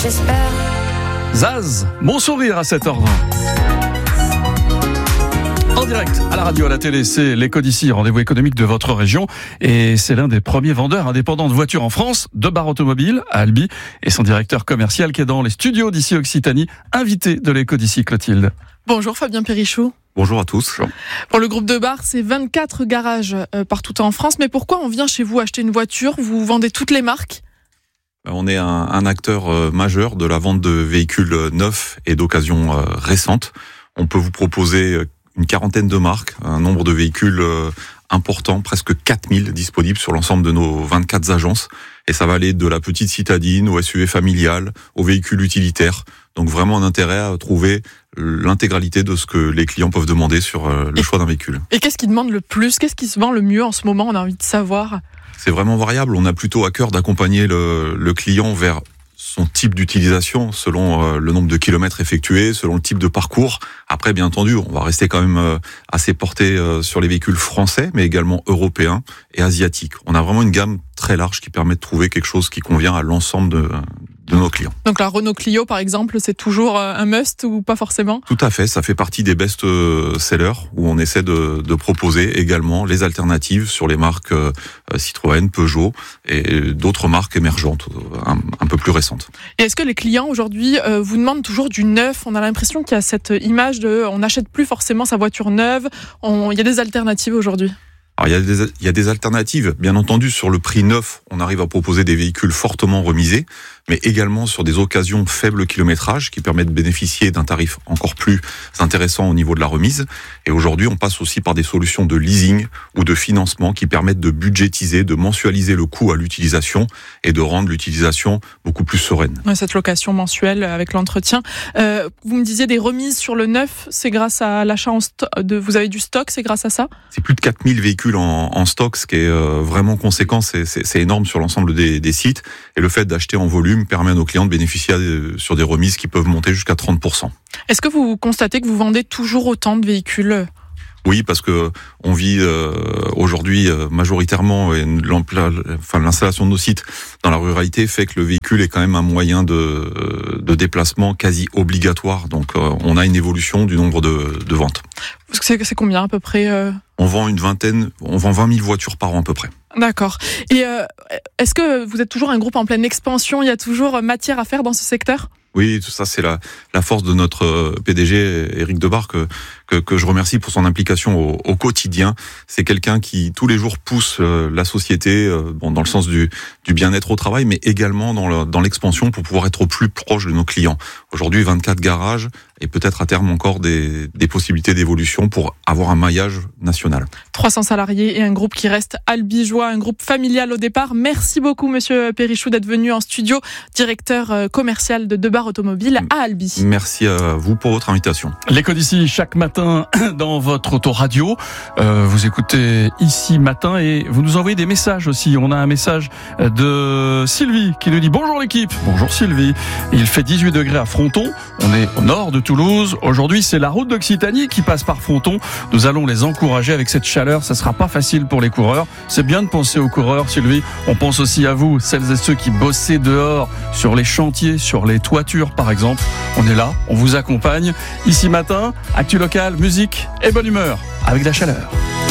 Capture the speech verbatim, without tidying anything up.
j'espère. Zaz, bon sourire à sept heures vingt. En direct, à la radio, à la télé, c'est l'Éco d'ici, rendez-vous économique de votre région. Et c'est l'un des premiers vendeurs indépendants de voitures en France, de Bar Automobile, à Albi, et son directeur commercial qui est dans les studios d'ici Occitanie, invité de l'Éco d'ici, Clotilde. Bonjour Fabien Perrichou. Bonjour à tous. Pour le groupe de Bar, c'est vingt-quatre garages euh, partout en France. Mais pourquoi on vient chez vous acheter une voiture ? Vous vendez toutes les marques ? On est un, un acteur euh, majeur de la vente de véhicules neufs et d'occasion euh, récentes. On peut vous proposer une quarantaine de marques, un nombre de véhicules euh, important, presque quatre mille disponibles sur l'ensemble de nos vingt-quatre agences. Et ça va aller de la petite citadine au S U V familial, aux véhicules utilitaires. Donc vraiment un intérêt à trouver l'intégralité de ce que les clients peuvent demander sur le et, choix d'un véhicule. Et qu'est-ce qu'ils demandent le plus ? Qu'est-ce qui se vend le mieux en ce moment ? On a envie de savoir. C'est vraiment variable. On a plutôt à cœur d'accompagner le, le client vers son type d'utilisation, selon euh, le nombre de kilomètres effectués, selon le type de parcours. Après, bien entendu, on va rester quand même euh, assez porté euh, sur les véhicules français, mais également européens et asiatiques. On a vraiment une gamme très large qui permet de trouver quelque chose qui convient à l'ensemble de, de nos clients. Donc la Renault Clio, par exemple, c'est toujours un must ou pas forcément ? Tout à fait, ça fait partie des best-sellers où on essaie de, de proposer également les alternatives sur les marques euh, Citroën, Peugeot et d'autres marques émergentes, un, un peu plus récentes. Et est-ce que les clients aujourd'hui euh, vous demandent toujours du neuf ? On a l'impression qu'il y a cette image de on n'achète plus forcément sa voiture neuve, on, il y a des alternatives aujourd'hui ? Alors, il y a des, il y a des alternatives. Bien entendu, sur le prix neuf, on arrive à proposer des véhicules fortement remisés, mais également sur des occasions faible kilométrage qui permettent de bénéficier d'un tarif encore plus intéressant au niveau de la remise. Et aujourd'hui, on passe aussi par des solutions de leasing ou de financement qui permettent de budgétiser, de mensualiser le coût à l'utilisation et de rendre l'utilisation beaucoup plus sereine. Cette location mensuelle avec l'entretien. Euh, vous me disiez des remises sur le neuf, c'est grâce à l'achat en sto- de, vous avez du stock, c'est grâce à ça ? C'est plus de quatre mille véhicules en, en stock, ce qui est euh, vraiment conséquent, c'est, c'est, c'est énorme sur l'ensemble des, des sites. Et le fait d'acheter en volume permet à nos clients de bénéficier de, sur des remises qui peuvent monter jusqu'à trente pour cent. Est-ce que vous constatez que vous vendez toujours autant de véhicules ? Oui, parce que on vit euh, aujourd'hui euh, majoritairement, et enfin, l'installation de nos sites dans la ruralité fait que le véhicule est quand même un moyen de, de déplacement quasi obligatoire. Donc euh, on a une évolution du nombre de, de ventes. C'est, c'est combien à peu près euh... On vend une vingtaine, on vend vingt mille voitures par an à peu près. D'accord. Et euh, est-ce que vous êtes toujours un groupe en pleine expansion ? Il y a toujours matière à faire dans ce secteur ? Oui, tout ça, c'est la, la force de notre P D G, Éric Debar, que, que, que je remercie pour son implication au, au quotidien. C'est quelqu'un qui, tous les jours, pousse euh, la société euh, bon, dans le sens du, du bien-être au travail, mais également dans, le, dans l'expansion pour pouvoir être au plus proche de nos clients. Aujourd'hui, vingt-quatre garages et peut-être à terme encore des, des possibilités d'évolution pour avoir un maillage national. trois cents salariés et un groupe qui reste albigeois, un groupe familial au départ. Merci beaucoup, monsieur Perrichou, d'être venu en studio, directeur commercial de Debar Automobile à Albi. Merci à vous pour votre invitation. L'Éco d'ici, chaque matin dans votre autoradio. Euh, vous écoutez Ici Matin et vous nous envoyez des messages aussi. On a un message de Sylvie qui nous dit « Bonjour l'équipe ». Bonjour Sylvie. Il fait dix-huit degrés à Fronton. On est au nord de Toulouse. Aujourd'hui, c'est la route d'Occitanie qui passe par Fronton. Nous allons les encourager avec cette chaleur. Ça sera pas facile pour les coureurs. C'est bien de penser aux coureurs, Sylvie. On pense aussi à vous, celles et ceux qui bossaient dehors, sur les chantiers, sur les toitures, par exemple. On est là, on vous accompagne. Ici Matin, actu local, musique et bonne humeur, avec la chaleur.